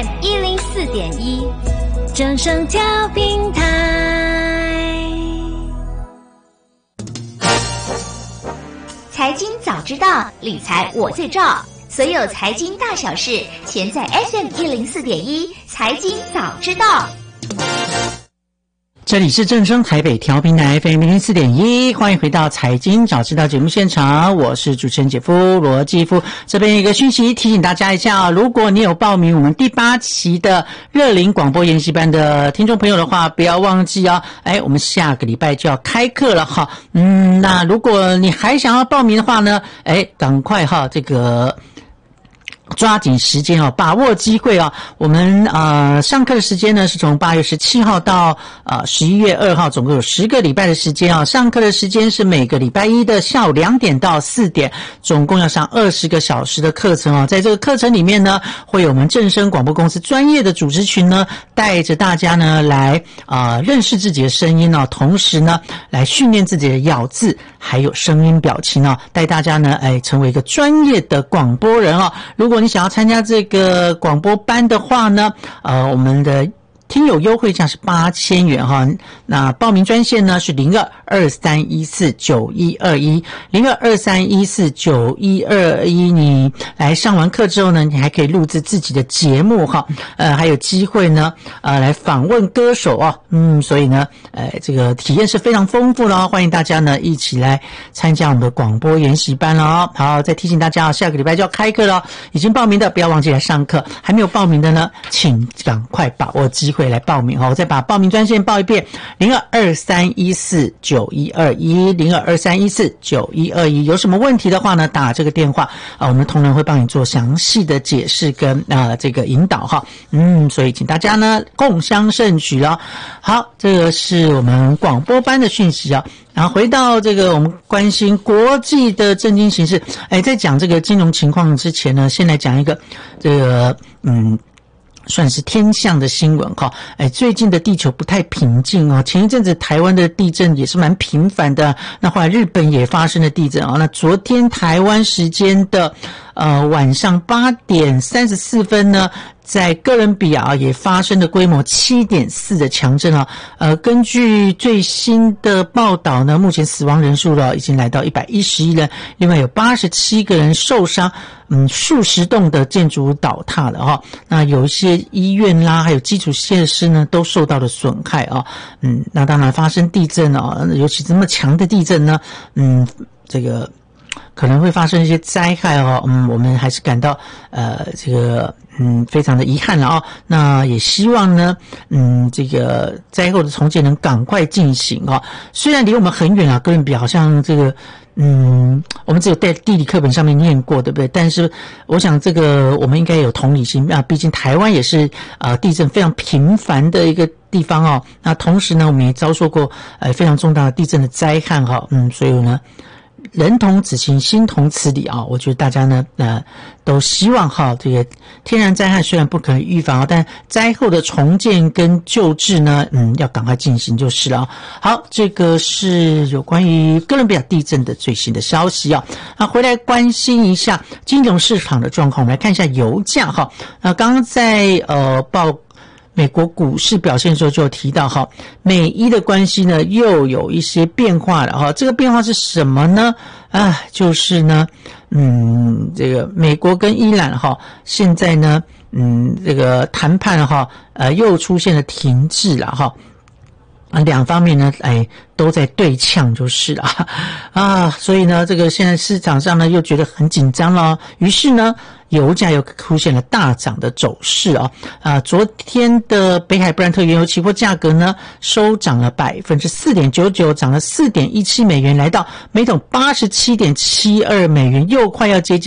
FM104.1，正声调频台。 财经早知道，理财我最照。所有财经大小事，全在 FM104.1财经早知道。 这里是正声台北调频台 FM104.1，欢迎回到财经早知道节目现场，我是主持人姐夫罗继夫。这边有一个讯息提醒大家一下啊，如果你有报名我们第8期的热龄广播研习班的听众朋友的话，不要忘记啊，我们下个礼拜就要开课了哈。那如果你还想要报名的话呢，赶快哈，这个抓紧时间哦，把握机会哦。我们上课的时间呢是从8月17号到11月2号，总共有10个礼拜的时间哦。上课的时间是每个礼拜一的下午2点到4点，总共要上20个小时的课程哦。在这个课程里面呢，会有我们正声广播公司专业的组织群呢，带着大家呢来认识自己的声音哦，同时呢来训练自己的咬字还有声音表情哦，带大家呢成为一个专业的广播人哦。如果你想要参加这个广播班的话呢，我们的听友优惠价是8000元哈。那报名专线呢是0223149121 0223149121。你来上完课之后呢，你还可以录制自己的节目哈，还有机会呢来访问歌手哦。所以呢这个体验是非常丰富的哦，欢迎大家呢一起来参加我们的广播研习班了哦。好，再提醒大家下个礼拜就要开课了，已经报名的不要忘记来上课，还没有报名的呢，请赶快把握机会来报名哦。我再把报名专线报一遍，0223149121 0223149121。有什么问题的话呢，打这个电话我们同仁会帮你做详细的解释跟这个引导哈。所以请大家呢共襄盛举了。好，这个是我们广播班的讯息啊。然后回到这个我们关心国际的政经形势，在讲这个金融情况之前呢，先来讲一个这个算是天象的新闻哈。最近的地球不太平静哦，前一阵子台湾的地震也是蛮频繁的，那后来日本也发生了地震哦。那昨天台湾时间的晚上8点34分呢，在哥伦比亚也发生了规模 7.4 的强震啊。根据最新的报道呢，目前死亡人数已经来到111人，另外有87个人受伤，数十栋的建筑物倒塌了哈。那有一些医院啦，还有基础设施呢，都受到了损害啊。那当然发生地震尤其这么强的地震呢，这个可能会发生一些灾害哦。我们还是感到这个非常的遗憾了哦。那也希望呢这个灾后的重建能赶快进行哦。虽然离我们很远啊，哥伦比亚好像这个我们只有在地理课本上面念过，对不对？但是我想这个我们应该有同理心啊，毕竟台湾也是地震非常频繁的一个地方哦。那同时呢，我们也遭受过非常重大的地震的灾害哈。所以呢，人同此心，心同此理啊！我觉得大家呢，都希望哈，这个天然灾害虽然不可能预防，但灾后的重建跟救治呢，要赶快进行就是了。好，这个是有关于哥伦比亚地震的最新的消息啊。那回来关心一下金融市场的状况，我们来看一下油价哈。刚刚在报美国股市表现的时候就有提到哈，美伊的关系呢又有一些变化了哈。这个变化是什么呢？就是呢，这个美国跟伊朗哈，现在呢，这个谈判哈，又出现了停滞了哈。两方面呢，都在对呛就是了所以呢，这个现在市场上呢又觉得很紧张了，于是呢，油价又出现了大涨的走势昨天的北海布兰特原油期货价格呢收涨了 4.99%， 涨了 4.17 美元，来到每桶 87.72 美元，又快要接近